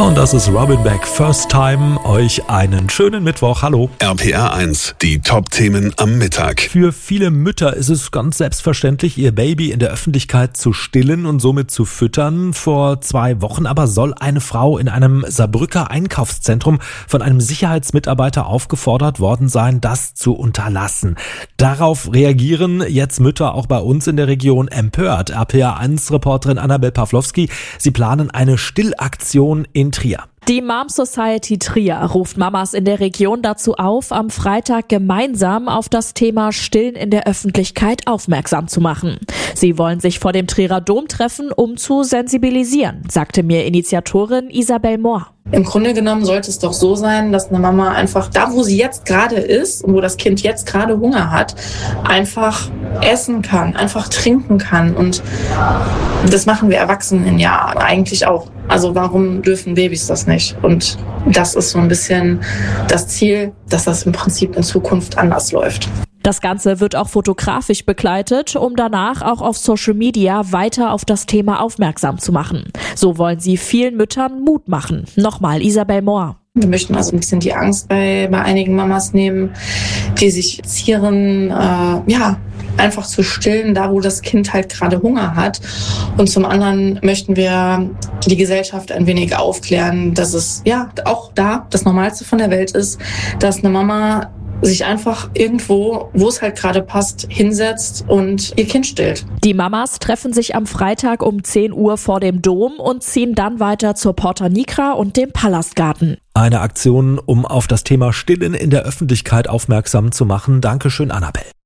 Und das ist Robin Beck, First Time. Euch einen schönen Mittwoch. Hallo. RPR 1, die Top-Themen am Mittag. Für viele Mütter ist es ganz selbstverständlich, ihr Baby in der Öffentlichkeit zu stillen und somit zu füttern. Vor 2 Wochen aber soll eine Frau in einem Saarbrücker Einkaufszentrum von einem Sicherheitsmitarbeiter aufgefordert worden sein, das zu unterlassen. Darauf reagieren jetzt Mütter auch bei uns in der Region empört. RPR 1-Reporterin Annabel Pawlowski, sie planen eine Stillaktion in Trier. Die Mom Society Trier ruft Mamas in der Region dazu auf, am Freitag gemeinsam auf das Thema Stillen in der Öffentlichkeit aufmerksam zu machen. Sie wollen sich vor dem Trierer Dom treffen, um zu sensibilisieren, sagte mir Initiatorin Isabel Mohr. Im Grunde genommen sollte es doch so sein, dass eine Mama einfach da, wo sie jetzt gerade ist und wo das Kind jetzt gerade Hunger hat, einfach essen kann, einfach trinken kann. Und das machen wir Erwachsenen ja eigentlich auch. Also warum dürfen Babys das nicht? Und das ist so ein bisschen das Ziel, dass das im Prinzip in Zukunft anders läuft. Das Ganze wird auch fotografisch begleitet, um danach auch auf Social Media weiter auf das Thema aufmerksam zu machen. So wollen sie vielen Müttern Mut machen. Nochmal Isabel Mohr. Wir möchten also ein bisschen die Angst bei einigen Mamas nehmen, die sich zieren, einfach zu stillen, da wo das Kind halt gerade Hunger hat. Und zum anderen möchten wir die Gesellschaft ein wenig aufklären, dass es auch da das Normalste von der Welt ist, dass eine Mama sich einfach irgendwo, wo es halt gerade passt, hinsetzt und ihr Kind stillt. Die Mamas treffen sich am Freitag um 10 Uhr vor dem Dom und ziehen dann weiter zur Porta Nigra und dem Palastgarten. Eine Aktion, um auf das Thema Stillen in der Öffentlichkeit aufmerksam zu machen. Dankeschön, Annabel.